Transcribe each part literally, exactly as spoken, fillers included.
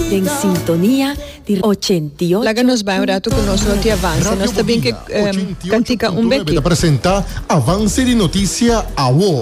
en sintonía di ottantotto. Laga nos vai un rato con nostro ti avanza, nós também que um, cantica um beque. Para apresentar Avance de Notícia A W O.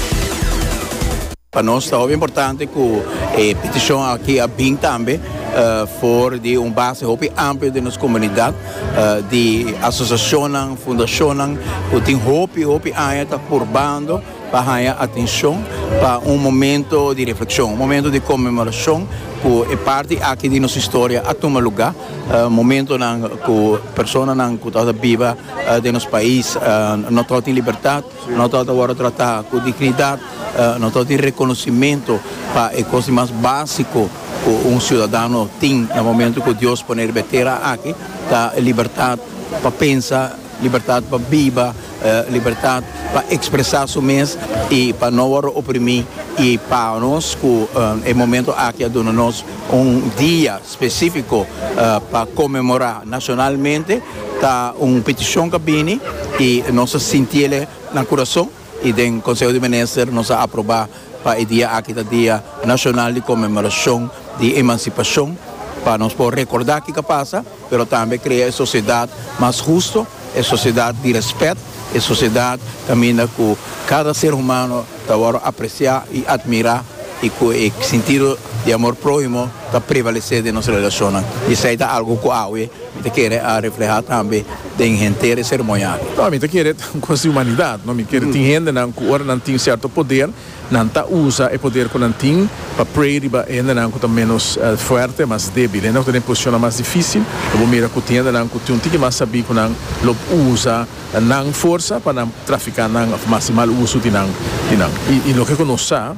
Para nós é importante que a petição aqui a B I M também uh, for de um base hopi amplo de nossa comunidade, uh, de associação, fundação, que tem hopi hopi aí está curbando para a atenção para um momento de reflexão, um momento de comemoração que é parte aqui de nossa história a tomar lugar, uh, momento na que pessoas não que estão viva uh, de nosso país uh, não estão em liberdade, não estão agora tratar com dignidade, uh, não estão em reconhecimento para a coisa mais básica que um cidadão tem no momento que Deus põe betera aqui, tá liberdade para pensar, liberdade para viver, uh, liberdade para expressar seu mês e para não oprimir e para nós que uh, é momento aqui dona nós um dia específico uh, para comemorar nacionalmente tá uma petição que vem e nós sentimos no coração e do Conselho de Ministros nós aprovar para o dia aqui do dia nacional de comemoração de emancipação para nós poder recordar o que passa, mas também criar uma sociedade mais justa, uma sociedade de respeito, uma sociedade também que cada ser humano está apreciar e admirar e que o sentido de amor próximo está prevalecer de nossa relação. Isso é algo que a U E quer refletir também em gente cerimonial. Não, me quer com a humanidade, não me quer tem gente que agora não tem certo poder, não tá usa o poder que não tem para preir para gente não que menos uh, forte, mais débil, não tem posição mais difícil. Eu mira que tem não que tem um tique mais saber que não lo usa não força para não traficar não maximal uso de não de não. E, e o que nós sabe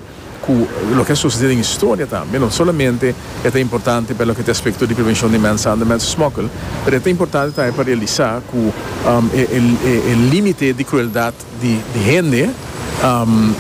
lo que succede in storia também, non solamente è importante per lo che è aspetto di prevenzione di mensagem, di mens smuggle, ma è importante também per realizzare che um, il limite di crueldade di, di gente um,